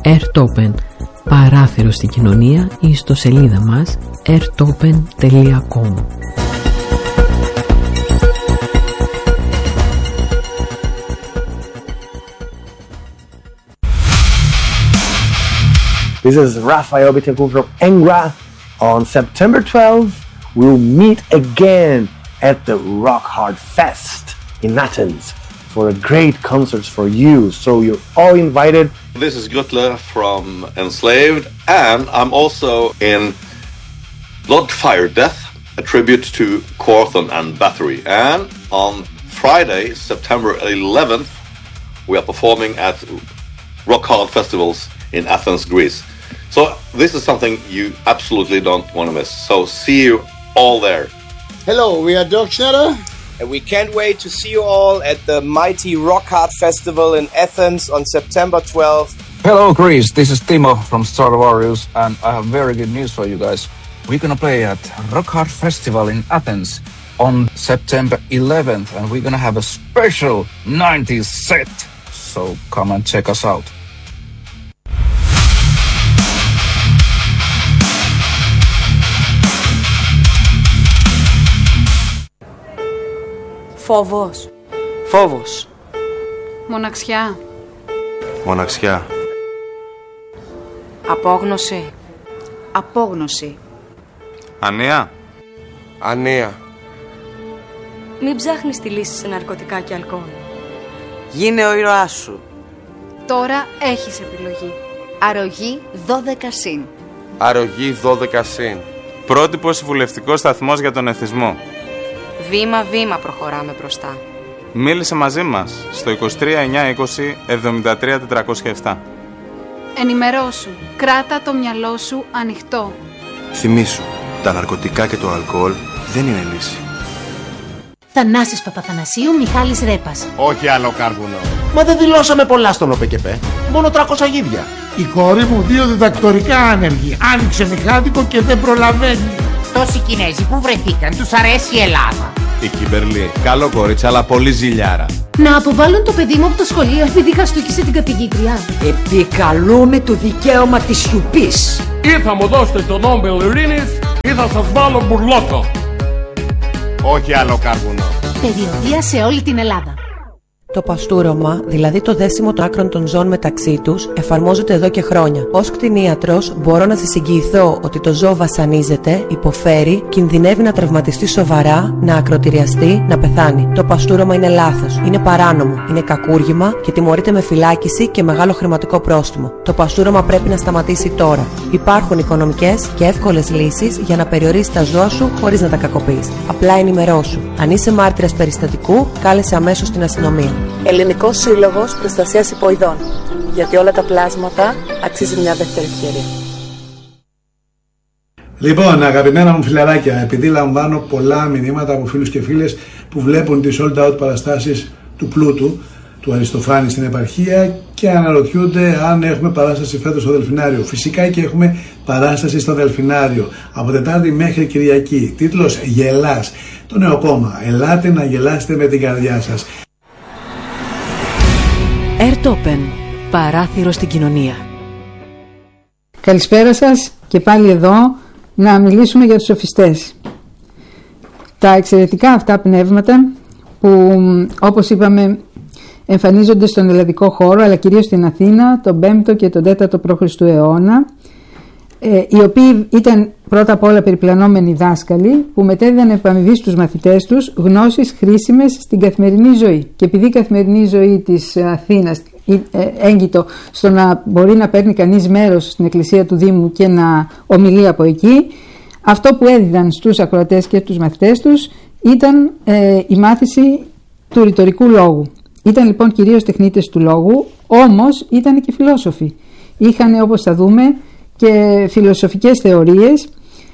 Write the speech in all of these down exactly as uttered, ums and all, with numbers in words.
Airtopen, παράθυρο στην κοινωνία, ή στο σελίδα μας airtopen τελεία com. This is Rafael Bittencourt from Engra. On September twelfth, we'll meet again at the Rock Hard Fest in Athens for a great concert for you. So you're all invited. This is Gutle from Enslaved, and I'm also in Blood, Fire, Death, a tribute to Quorthon and Bathory. And on Friday, September eleventh, we are performing at Rock Hard Festivals in Athens, Greece. So this is something you absolutely don't want to miss. So see you all there. Hello, we are Dirk Schnetter. And we can't wait to see you all at the mighty Rock Hard Festival in Athens on September twelfth. Hello Greece, this is Timo from Star Warriors, and I have very good news for you guys. We're gonna play at Rock Hard Festival in Athens on September eleventh, and we're gonna have a special nineties set. So come and check us out. Φόβος. Φόβος. Μοναξιά. Μοναξιά. Απόγνωση. Απόγνωση. Ανία. Ανία. Μην ψάχνεις τη λύση σε ναρκωτικά και αλκοόλ. Γίνε ο ήρωάς σου. Τώρα έχεις επιλογή. Αρρωγή δώδεκα συν. Αρρωγή δώδεκα συν. Πρότυπος συμβουλευτικός σταθμός για τον εθισμό. Βήμα-βήμα προχωράμε μπροστά. Μίλησε μαζί μας στο είκοσι τρία εννιακόσια είκοσι εβδομήντα τρία τετρακόσια επτά. Ενημερώσου. Κράτα το μυαλό σου ανοιχτό. Θυμήσου, τα ναρκωτικά και το αλκοόλ δεν είναι λύση. Θανάσης Παπαθανασίου, Μιχάλης Ρέπας. Όχι άλλο κάρβουνο. Μα δεν δηλώσαμε πολλά στον ΟΠΕΚΕΠΕ. Μόνο τριακόσια γίδια. Η κόρη μου δύο διδακτορικά άνεργη. Άνοιξε μηχάνικο και δεν προλαβαίνει. Τόσοι Κινέζοι που βρεθήκαν, τους αρέσει η Ελλάδα. Η Κιμπερλή, καλό κορίτσι, αλλά πολύ ζηλιάρα. Να αποβάλουν το παιδί μου από το σχολείο επειδή χαστούκισε την καθηγήτρια. Επικαλούμε το δικαίωμα της σιωπής. Ή θα μου δώσετε τον Νόμπελ Ειρήνης ή θα σας βάλω μπουρλότο. Όχι άλλο κάρβουνο. Περιοδεία σε όλη την Ελλάδα. Το παστούρωμα, δηλαδή το δέσιμο των άκρων των ζώων μεταξύ τους, εφαρμόζεται εδώ και χρόνια. Ως κτηνίατρος, μπορώ να σας εγγυηθώ ότι το ζώο βασανίζεται, υποφέρει, κινδυνεύει να τραυματιστεί σοβαρά, να ακροτηριαστεί, να πεθάνει. Το παστούρωμα είναι λάθος, είναι παράνομο, είναι κακούργημα και τιμωρείται με φυλάκιση και μεγάλο χρηματικό πρόστιμο. Το παστούρωμα πρέπει να σταματήσει τώρα. Υπάρχουν οικονομικές και εύκολες λύσεις για να περιορίσεις τα ζώα σου χωρίς να τα κακοποιείς. Απλά ενημερώσου. Αν είσαι μάρτυρας περιστατικού, κάλεσε αμέσως την αστυνομία. Ελληνικός Σύλλογος Προστασίας Υποειδών. Γιατί όλα τα πλάσματα αξίζει μια δεύτερη ευκαιρία. Λοιπόν, αγαπημένα μου φιλαράκια, επειδή λαμβάνω πολλά μηνύματα από φίλους και φίλες που βλέπουν τις sold out παραστάσεις του Πλούτου, του Αριστοφάνη στην επαρχία και αναρωτιούνται αν έχουμε παράσταση φέτος στο Δελφινάριο. Φυσικά και έχουμε παράσταση στο Δελφινάριο από Τετάρτη μέχρι Κυριακή. Τίτλος Γελάς. Το νέο κόμμα. Ελάτε να γελάσετε με την καρδιά σας. Airtopen, παράθυρο στην κοινωνία. Καλησπέρα σας και πάλι εδώ να μιλήσουμε για τους σοφιστές. Τα εξαιρετικά αυτά πνεύματα που, όπως είπαμε, εμφανίζονται στον ελλαδικό χώρο αλλά κυρίως στην Αθήνα τον πέμπτο και τον τέταρτο π.Χ. αιώνα, ε, οι οποίοι ήταν πρώτα απ' όλα περιπλανόμενοι δάσκαλοι που μετέδιδαν επαμοιβή στους μαθητές τους γνώσεις χρήσιμες στην καθημερινή ζωή. Και επειδή η καθημερινή ζωή της Αθήνας έγκυτο στο να μπορεί να παίρνει κανείς μέρος στην εκκλησία του Δήμου και να ομιλεί από εκεί, αυτό που έδιδαν στους ακροατές και τους μαθητές τους ήταν ε, η μάθηση του ρητορικού λόγου. Ήταν λοιπόν κυρίως τεχνίτες του λόγου, όμως ήταν και φιλόσοφοι. Είχαν, όπως θα δούμε, και φιλοσοφικές θεωρίες,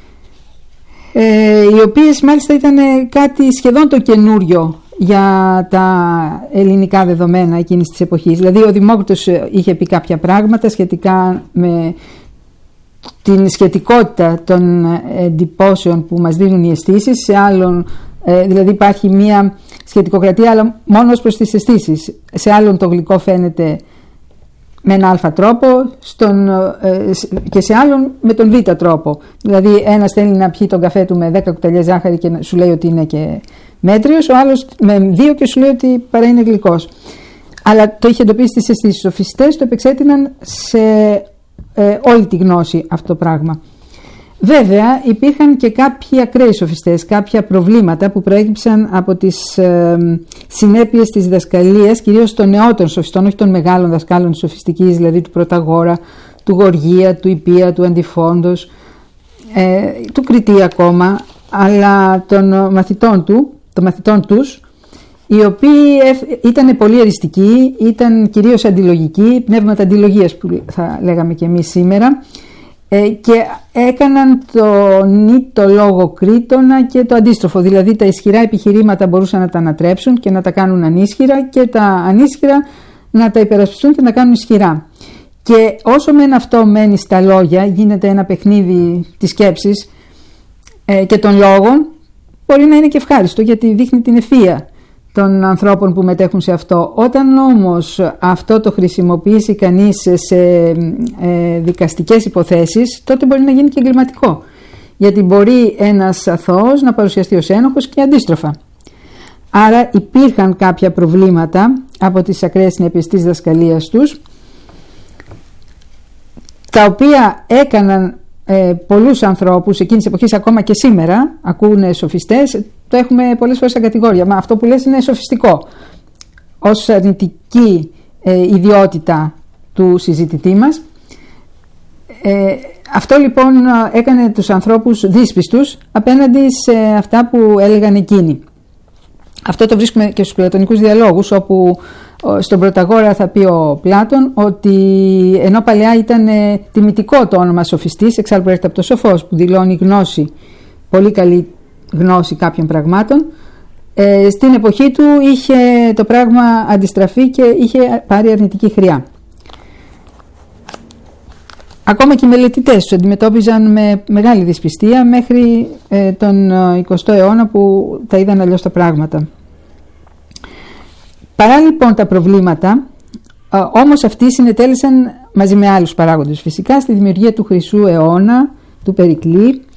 ε, οι οποίες μάλιστα ήταν κάτι σχεδόν το καινούριο για τα ελληνικά δεδομένα εκείνης της εποχής. Δηλαδή ο Δημόκριτος είχε πει κάποια πράγματα σχετικά με την σχετικότητα των εντυπώσεων που μας δίνουν οι αισθήσεις, σε άλλον, ε, δηλαδή υπάρχει μία σχετικοκρατία αλλά μόνο ως προς τις αισθήσεις. Σε άλλον το γλυκό φαίνεται με έναν α τρόπο στον, ε, και σε άλλον με τον β τρόπο. Δηλαδή ένας θέλει να πιει τον καφέ του με δέκα κουταλιές ζάχαρη και σου λέει ότι είναι και μέτριος, ο άλλος με δύο και σου λέει ότι παρά είναι γλυκός. Αλλά το είχε εντοπίσει στις αισθήσεις. Οι σοφιστές το επεξέτειναν σε ε, όλη τη γνώση αυτό το πράγμα. Βέβαια υπήρχαν και κάποιοι ακραίοι σοφιστές, κάποια προβλήματα που προέκυψαν από τις ε, συνέπειες της διδασκαλίας, κυρίως των νεότερων σοφιστών, όχι των μεγάλων δασκάλων της σοφιστικής, δηλαδή του Πρωταγόρα, του Γοργία, του Ιππία, του Αντιφόντος, ε, του Κριτή ακόμα, αλλά των μαθητών του, των μαθητών τους, οι οποίοι ήταν πολύ αριστικοί, ήταν κυρίως αντιλογικοί, πνεύματα αντιλογίας που θα λέγαμε και εμείς σήμερα, και έκαναν το νη το λόγο κρίτονα και το αντίστροφο, δηλαδή τα ισχυρά επιχειρήματα μπορούσαν να τα ανατρέψουν και να τα κάνουν ανίσχυρα και τα ανίσχυρα να τα υπερασπιστούν και να κάνουν ισχυρά. Και όσο μεν αυτό μένει στα λόγια, γίνεται ένα παιχνίδι της σκέψης ε, και των λόγων, μπορεί να είναι και ευχάριστο γιατί δείχνει την ευφυΐα των ανθρώπων που μετέχουν σε αυτό. Όταν όμως αυτό το χρησιμοποιήσει κανείς σε ε, δικαστικές υποθέσεις, τότε μπορεί να γίνει και εγκληματικό. Γιατί μπορεί ένας αθώος να παρουσιαστεί ως ένοχος και αντίστροφα. Άρα υπήρχαν κάποια προβλήματα από τις ακραίες συνέπειες της δασκαλίας τους, τα οποία έκαναν ε, πολλούς ανθρώπους εκείνης της εποχής, ακόμα και σήμερα ακούνε σοφιστές, το έχουμε πολλές φορές σαν κατηγόρια. Μα αυτό που λες είναι σοφιστικό. Ως αρνητική ε, ιδιότητα του συζητητή μας. Ε, αυτό λοιπόν έκανε τους ανθρώπους δύσπιστους απέναντι σε αυτά που έλεγαν εκείνοι. Αυτό το βρίσκουμε και στους πλατωνικούς διαλόγους, όπου στον Πρωταγόρα θα πει ο Πλάτων ότι ενώ παλαιά ήταν τιμητικό το όνομα σοφιστής, εξάλλου προέρχεται από το σοφός που δηλώνει γνώση, πολύ καλή γνώση κάποιων πραγμάτων, ε, στην εποχή του είχε το πράγμα αντιστραφεί και είχε πάρει αρνητική χρειά. Ακόμα και οι μελετητές τους αντιμετώπιζαν με μεγάλη δυσπιστία μέχρι ε, τον εικοστό αιώνα που τα είδαν αλλιώς τα πράγματα. Παρά λοιπόν τα προβλήματα, ε, όμως αυτοί συνετέλεσαν μαζί με άλλους παράγοντες φυσικά στη δημιουργία του Χρυσού αιώνα, του Περικλή,